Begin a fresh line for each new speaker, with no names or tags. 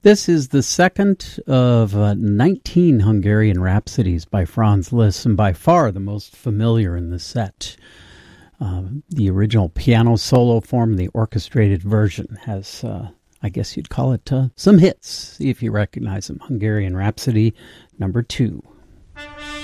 This is the second of 19 Hungarian Rhapsodies by Franz Liszt, and by far the most familiar in the set. The original piano solo form, the orchestrated version, has, I guess you'd call it, some hits. See if you recognize them. Hungarian Rhapsody number 2.